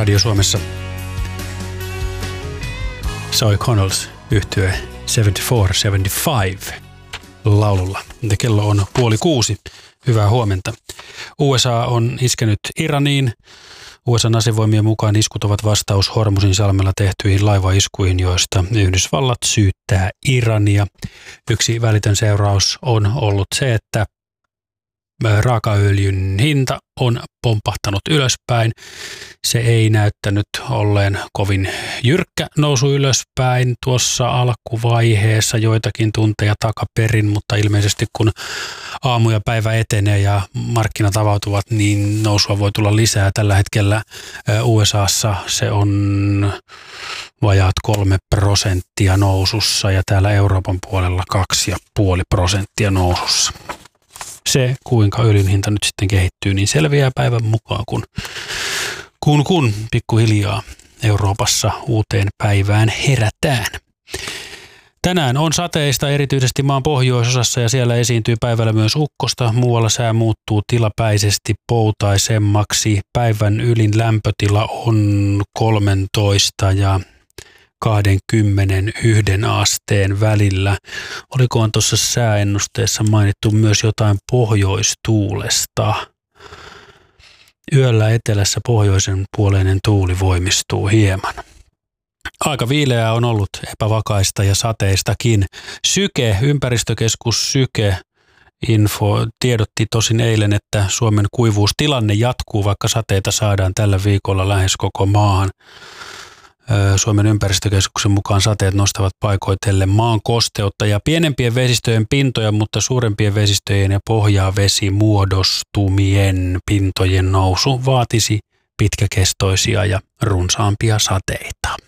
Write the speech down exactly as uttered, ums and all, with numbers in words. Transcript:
Radio Suomessa soi Connells yhtye seitsemänkymmentäneljä seitsemänkymmentäviisi laululla. Kello on puoli kuusi. Hyvää huomenta. U S A on iskenyt Iraniin. U S A:n asevoimien mukaan iskut ovat vastaus Hormuzin salmella tehtyihin laivaiskuihin, joista Yhdysvallat syyttää Irania. Yksi välitön seuraus on ollut se, että raakaöljyn hinta on pompahtanut ylöspäin. Se ei näyttänyt olleen kovin jyrkkä nousu ylöspäin tuossa alkuvaiheessa joitakin tunteja takaperin, mutta ilmeisesti kun aamu ja päivä etenee ja markkinat avautuvat, niin nousua voi tulla lisää. Tällä hetkellä U S A:ssa se on vajaat kolme prosenttia nousussa ja täällä Euroopan puolella kaksi ja puoli prosenttia nousussa. Se, kuinka öljyn hinta nyt sitten kehittyy, niin selviää päivän mukaan, kun, kun, kun pikkuhiljaa Euroopassa uuteen päivään herätään. Tänään on sateista erityisesti maan pohjoisosassa ja siellä esiintyy päivällä myös ukkosta. Muualla sää muuttuu tilapäisesti poutaisemmaksi. Päivän ylin lämpötila on kolmetoista ja kaksikymmentäyksi asteen välillä. Olikohan tuossa sääennusteessa mainittu myös jotain pohjoistuulesta? Yöllä etelässä pohjoisen puoleinen tuuli voimistuu hieman. Aika viileää on ollut, epävakaista ja sateistakin. Syke, ympäristökeskus Syke Info tiedotti tosin eilen, että Suomen kuivuustilanne jatkuu, vaikka sateita saadaan tällä viikolla lähes koko maahan. Suomen ympäristökeskuksen mukaan sateet nostavat paikoitellen maan kosteutta ja pienempien vesistöjen pintoja, mutta suurempien vesistöjen ja pohjavesimuodostumien pintojen nousu vaatisi pitkäkestoisia ja runsaampia sateita.